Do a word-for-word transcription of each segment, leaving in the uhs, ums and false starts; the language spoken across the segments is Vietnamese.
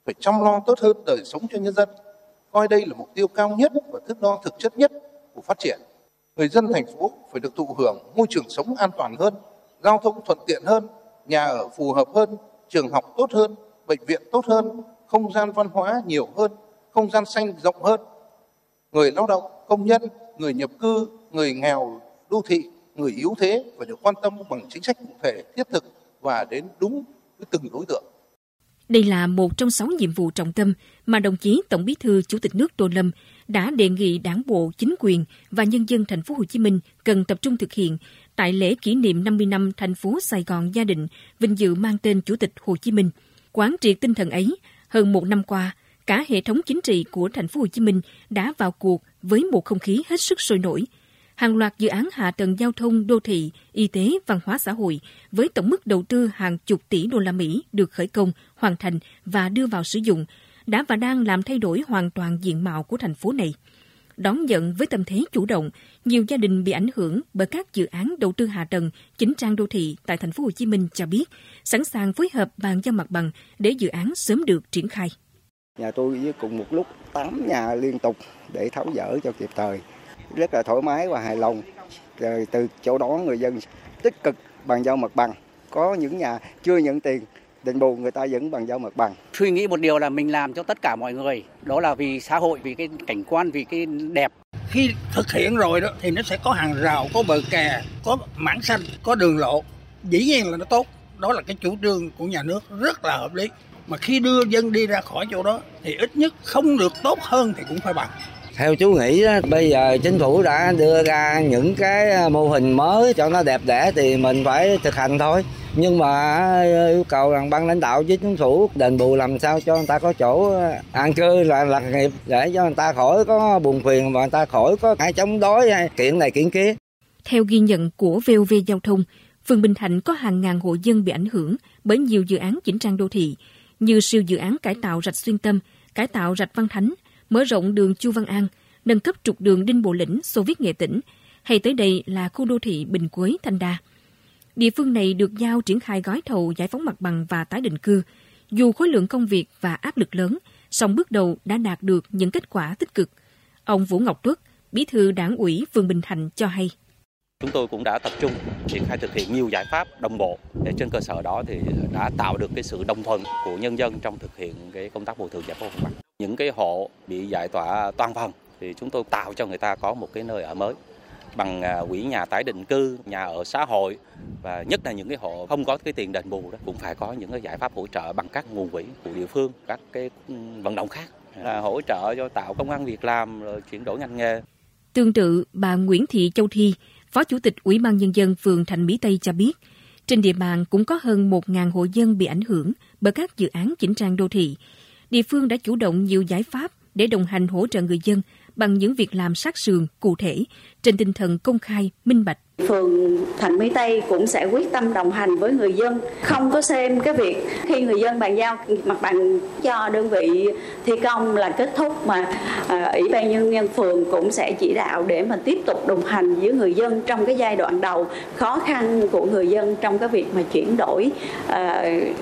phải chăm lo tốt hơn đời sống cho nhân dân, coi đây là mục tiêu cao nhất và thước đo thực chất nhất của phát triển. Người dân thành phố phải được thụ hưởng môi trường sống an toàn hơn, giao thông thuận tiện hơn, nhà ở phù hợp hơn, trường học tốt hơn, bệnh viện tốt hơn, không gian văn hóa nhiều hơn, không gian xanh rộng hơn. Người lao động, công nhân, người nhập cư, người nghèo, đô thị, người yếu thế phải được quan tâm bằng chính sách cụ thể, thiết thực và đến đúng với từng đối tượng. Đây là một trong sáu nhiệm vụ trọng tâm mà đồng chí Tổng Bí thư Chủ tịch nước Tô Lâm đã đề nghị Đảng bộ, chính quyền và nhân dân thành phố Hồ Chí Minh cần tập trung thực hiện tại lễ kỷ niệm năm mươi năm thành phố Sài Gòn gia định, vinh dự mang tên Chủ tịch Hồ Chí Minh. Quán triệt tinh thần ấy, hơn một năm qua, cả hệ thống chính trị của thành phố Hồ Chí Minh đã vào cuộc với một không khí hết sức sôi nổi. Hàng loạt dự án hạ tầng giao thông, đô thị, y tế, văn hóa xã hội với tổng mức đầu tư hàng chục tỷ đô la Mỹ được khởi công, hoàn thành và đưa vào sử dụng đã và đang làm thay đổi hoàn toàn diện mạo của thành phố này. Đón nhận với tâm thế chủ động, nhiều gia đình bị ảnh hưởng bởi các dự án đầu tư hạ tầng, chỉnh trang đô thị tại thành phố Hồ Chí Minh cho biết sẵn sàng phối hợp bàn giao mặt bằng để dự án sớm được triển khai. Nhà tôi với cùng một lúc tám nhà liên tục để tháo dỡ cho kịp thời, rất là thoải mái và hài lòng. Rồi từ chỗ đó người dân tích cực bàn giao mặt bằng, có những nhà chưa nhận tiền đền bù người ta vẫn bàn giao mặt bằng. Suy nghĩ một điều là mình làm cho tất cả mọi người, đó là vì xã hội, vì cái cảnh quan, vì cái đẹp. Khi thực hiện rồi đó thì nó sẽ có hàng rào, có bờ kè, có mảng xanh, có đường lộ. Dĩ nhiên là nó tốt, đó là cái chủ trương của nhà nước rất là hợp lý. Mà khi đưa dân đi ra khỏi chỗ đó thì ít nhất không được tốt hơn thì cũng phải bằng. Theo chú nghĩ đó, bây giờ chính phủ đã đưa ra những cái mô hình mới cho nó đẹp đẽ thì mình phải thực hành thôi. Nhưng mà yêu cầu rằng ban lãnh đạo với chính phủ đền bù làm sao cho người ta có chỗ an cư là lạc nghiệp để cho người ta khỏi có buồn phiền và người ta khỏi có ai chống đối hay kiện này kiện kia. Theo ghi nhận của vê o vê Giao thông, phường Bình Thạnh có hàng ngàn hộ dân bị ảnh hưởng bởi nhiều dự án chỉnh trang đô thị như siêu dự án cải tạo rạch Xuyên Tâm, cải tạo rạch Văn Thánh, mở rộng đường Chu Văn An, nâng cấp trục đường Đinh Bộ Lĩnh, Xô Viết Nghệ Tĩnh, hay tới đây là khu đô thị Bình Quế, Thanh Đa. Địa phương này được giao triển khai gói thầu giải phóng mặt bằng và tái định cư. Dù khối lượng công việc và áp lực lớn, song bước đầu đã đạt được những kết quả tích cực. Ông Vũ Ngọc Tuất, Bí thư Đảng ủy phường Bình Thạnh cho hay. Chúng tôi cũng đã tập trung triển khai thực hiện nhiều giải pháp đồng bộ để trên cơ sở đó thì đã tạo được cái sự đồng thuận của nhân dân trong thực hiện cái công tác bồi thường giải phóng mặt bằng. Những cái hộ bị giải tỏa toàn phần thì chúng tôi tạo cho người ta có một cái nơi ở mới bằng quỹ nhà tái định cư, nhà ở xã hội và nhất là những cái hộ không có cái tiền đền bù đó cũng phải có những cái giải pháp hỗ trợ bằng các nguồn quỹ của địa phương, các cái vận động khác là hỗ trợ cho tạo công ăn việc làm rồi chuyển đổi ngành nghề. Tương tự, bà Nguyễn Thị Châu Thi, Phó Chủ tịch Ủy ban Nhân dân phường Thạnh Mỹ Tây cho biết, trên địa bàn cũng có hơn một nghìn hộ dân bị ảnh hưởng bởi các dự án chỉnh trang đô thị. Địa phương đã chủ động nhiều giải pháp để đồng hành hỗ trợ người dân bằng những việc làm sát sườn, cụ thể, trên tinh thần công khai, minh bạch. Phường Thạnh Mỹ Tây cũng sẽ quyết tâm đồng hành với người dân, không có xem cái việc khi người dân bàn giao mặt bằng cho đơn vị thi công là kết thúc, mà à, Ủy ban Nhân dân phường cũng sẽ chỉ đạo để mà tiếp tục đồng hành với người dân trong cái giai đoạn đầu khó khăn của người dân trong cái việc mà chuyển đổi à,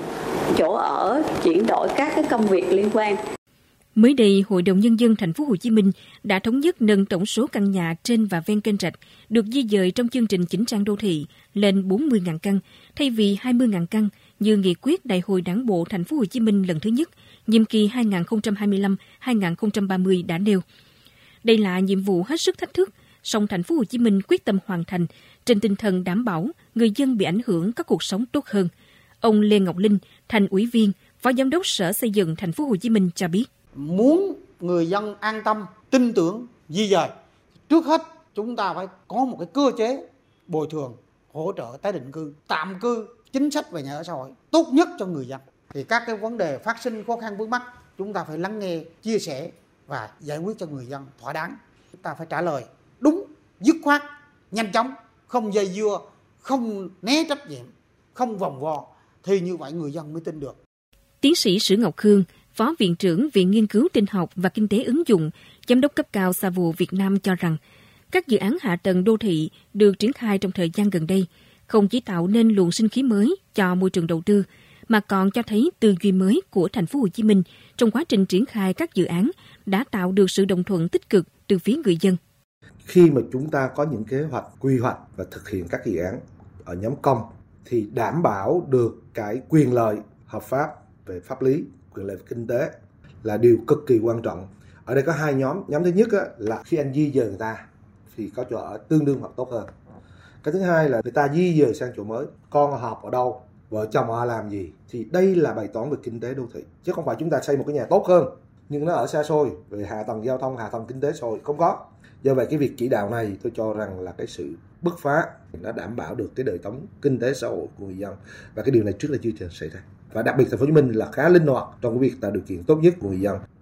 chỗ ở, chuyển đổi các cái công việc liên quan. Mới đây, Hội đồng Nhân dân thành phố Hồ Chí Minh đã thống nhất nâng tổng số căn nhà trên và ven kênh rạch được di dời trong chương trình chỉnh trang đô thị lên bốn mươi nghìn căn thay vì hai mươi nghìn căn như nghị quyết Đại hội Đảng bộ thành phố Hồ Chí Minh lần thứ nhất, nhiệm kỳ hai nghìn không trăm hai mươi lăm đến hai nghìn không trăm ba mươi đã nêu. Đây là nhiệm vụ hết sức thách thức, song thành phố Hồ Chí Minh quyết tâm hoàn thành trên tinh thần đảm bảo người dân bị ảnh hưởng có cuộc sống tốt hơn. Ông Lê Ngọc Linh, Thành ủy viên, Phó Giám đốc Sở Xây dựng thành phố Hồ Chí Minh cho biết. Muốn người dân an tâm, tin tưởng, di dời, trước hết chúng ta phải có một cái cơ chế bồi thường, hỗ trợ tái định cư, tạm cư, chính sách về nhà ở xã hội tốt nhất cho người dân. Thì các cái vấn đề phát sinh khó khăn vướng mắc chúng ta phải lắng nghe, chia sẻ và giải quyết cho người dân thỏa đáng. Chúng ta phải trả lời đúng, dứt khoát, nhanh chóng, không dây dưa, không né trách nhiệm, không vòng vo, thì như vậy người dân mới tin được. Tiến sĩ Sử Ngọc Khương, Phó Viện trưởng Viện Nghiên cứu Tin học và Kinh tế ứng dụng, Giám đốc cấp cao ét a vê o Việt Nam cho rằng, các dự án hạ tầng đô thị được triển khai trong thời gian gần đây không chỉ tạo nên luồng sinh khí mới cho môi trường đầu tư, mà còn cho thấy tư duy mới của thành phố Hồ Chí Minh trong quá trình triển khai các dự án đã tạo được sự đồng thuận tích cực từ phía người dân. Khi mà chúng ta có những kế hoạch quy hoạch và thực hiện các dự án ở nhóm công thì đảm bảo được cái quyền lợi hợp pháp về pháp lý, quyền lợi về kinh tế là điều cực kỳ quan trọng. Ở đây có hai nhóm. Nhóm thứ nhất á, là khi anh di dời người ta thì có chỗ ở tương đương hoặc tốt hơn. Cái thứ hai là người ta di dời sang chỗ mới, con họ học ở đâu, vợ chồng họ làm gì. Thì đây là bài toán về kinh tế đô thị. Chứ không phải chúng ta xây một cái nhà tốt hơn nhưng nó ở xa xôi, về hạ tầng giao thông, hạ tầng kinh tế xôi, không có. Do vậy cái việc chỉ đạo này tôi cho rằng là cái sự bứt phá, nó đảm bảo được cái đời sống kinh tế xã hội của người dân. Và cái điều này trước là chưa từng xảy ra. Và đặc biệt thành phố Hồ Chí Minh là khá linh hoạt trong cái việc tạo điều kiện tốt nhất của người dân.